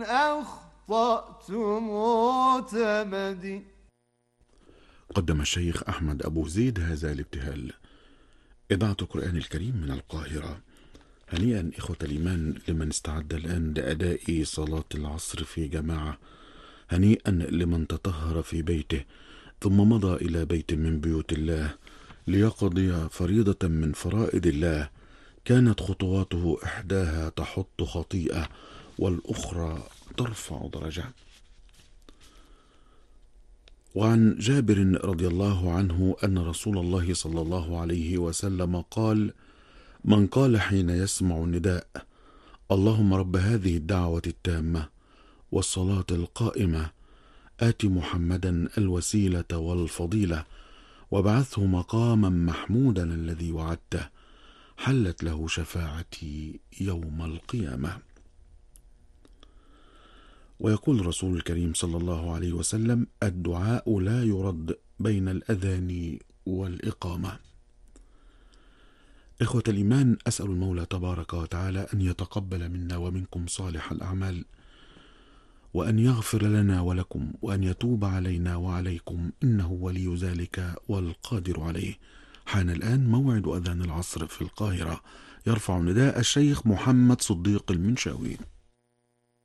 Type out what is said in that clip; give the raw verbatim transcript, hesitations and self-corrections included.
أخطأت معتمدي. قدم الشيخ أحمد أبو زيد هذا الابتهال. إذاعة القرآن الكريم من القاهرة. هنيئا إخوة الإيمان لمن استعد الآن لأداء صلاة العصر في جماعة. هنيئا لمن تطهر في بيته ثم مضى إلى بيت من بيوت الله ليقضي فريضة من فرائض الله، كانت خطواته إحداها تحط خطيئة والأخرى ترفع درجة. وعن جابر رضي الله عنه أن رسول الله صلى الله عليه وسلم قال: من قال حين يسمع النداء: اللهم رب هذه الدعوة التامة والصلاة القائمة آت محمدا الوسيلة والفضيلة وابعثه مقاما محمودا الذي وعدته، حلت له شفاعتي يوم القيامة. ويقول الرسول الكريم صلى الله عليه وسلم: الدعاء لا يرد بين الأذان والإقامة. إخوة الإيمان، أسأل المولى تبارك وتعالى أن يتقبل منا ومنكم صالح الأعمال، وأن يغفر لنا ولكم، وأن يتوب علينا وعليكم، إنه ولي ذلك والقادر عليه. حان الآن موعد أذان العصر في القاهرة. يرفع نداء الشيخ محمد صديق المنشاوي.